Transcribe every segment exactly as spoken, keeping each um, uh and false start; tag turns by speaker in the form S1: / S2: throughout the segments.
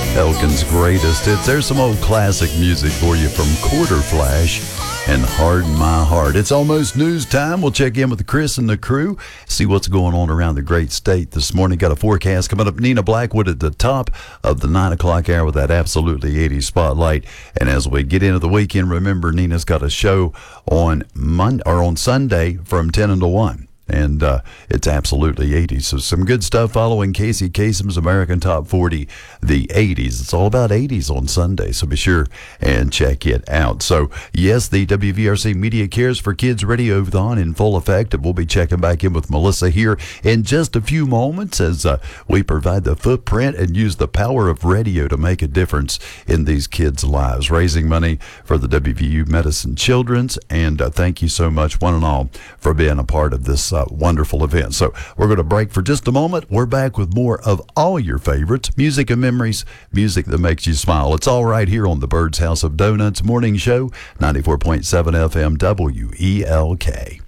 S1: Elkin's greatest hits. There's some old classic music for you from Quarter Flash and Harden My Heart. It's almost news time. We'll check in with Chris and the crew, see what's going on around the great state this morning. Got a forecast coming up. Nina Blackwood at the top of the nine o'clock hour with that absolutely eighties spotlight. And as we get into the weekend, remember Nina's got a show on Monday or on Sunday from ten until one. And uh, it's absolutely eighties. So some good stuff following Casey Kasem's American Top forty, the eighties. It's all about eighties on Sunday, so be sure and check it out. So, yes, the W V R C Media Cares for Kids Radiothon in full effect. We'll be checking back in with Melissa here in just a few moments as uh, we provide the footprint and use the power of radio to make a difference in these kids' lives, raising money for the W V U Medicine Children's. And uh, thank you so much, one and all, for being a part of this uh, wonderful event. So we're going to break for just a moment. We're back with more of all your favorites, music and memories, music that makes you smile. It's all right here on the Bird's House of Donuts Morning Show, ninety-four point seven F M W E L K.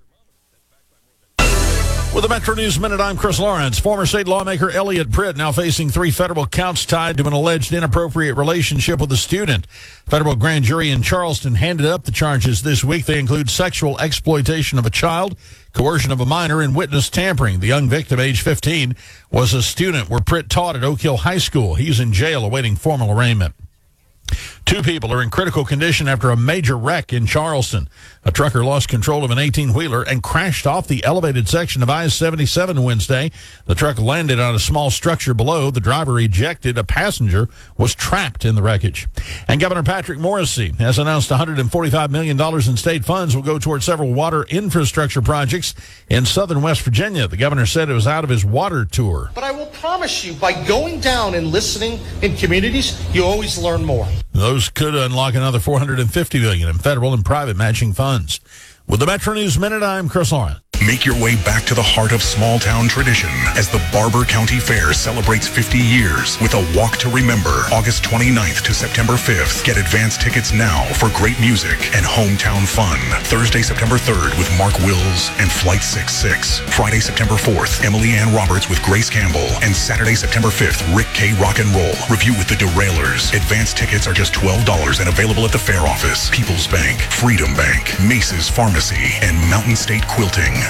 S2: With the Metro News Minute, I'm Chris Lawrence. Former state lawmaker Elliot Pritt now facing three federal counts tied to an alleged inappropriate relationship with a student. Federal grand jury in Charleston handed up the charges this week. They include sexual exploitation of a child, coercion of a minor, and witness tampering. The young victim, age fifteen, was a student where Pritt taught at Oak Hill High School. He's in jail awaiting formal arraignment. Two people are in critical condition after a major wreck in Charleston. A trucker lost control of an eighteen-wheeler and crashed off the elevated section of I seventy-seven Wednesday. The truck landed on a small structure below. The driver ejected. A passenger was trapped in the wreckage. And Governor Patrick Morrisey has announced one hundred forty-five million dollars in state funds will go toward several water infrastructure projects in southern West Virginia. The governor said it was out of his water tour.
S3: But I will promise you, by going down and listening in communities, you always learn more.
S2: Those could unlock another four hundred fifty million dollars in federal and private matching funds. With the Metro News Minute, I'm Chris Lawrence.
S4: Make your way back to the heart of small-town tradition as the Barber County Fair celebrates fifty years with a Walk to Remember, August twenty-ninth to September fifth. Get advance tickets now for great music and hometown fun. Thursday, September third with Mark Wills and Flight sixty-six. Friday, September fourth, Emily Ann Roberts with Grace Campbell. And Saturday, September fifth, Rick K. Rock and Roll. Review with the Derailers. Advance tickets are just twelve dollars and available at the fair office, People's Bank, Freedom Bank, Mace's Pharmacy, and Mountain State Quilting.